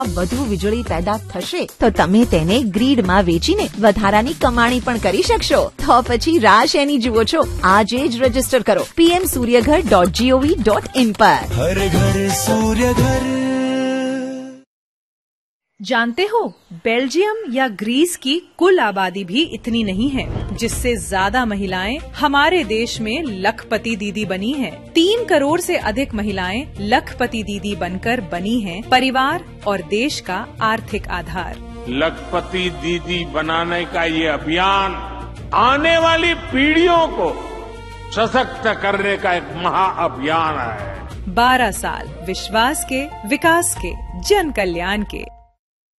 વધુ વીજળી પેદા થશે તો તમે તેને ગ્રીડમાં વેચીને વધારાની કમાણી પણ કરી શકશો. તો પછી રાહ શેની જુઓ છો? આજે જ રજીસ્ટર કરો pmsuryaghar.gov.in पर. हर घर सूर्य घर. जानते हो, बेल्जियम या ग्रीस की कुल आबादी भी इतनी नहीं है, जिससे ज्यादा महिलाएं हमारे देश में लखपति दीदी बनी हैं. 3 करोड़ से अधिक महिलाएं लखपति दीदी बनकर बनी हैं परिवार और देश का आर्थिक आधार. लखपति दीदी बनाने का ये अभियान आने वाली पीढ़ियों को सशक्त करने का एक महाअभियान है. 12 साल विश्वास के, विकास के, जन कल्याण के.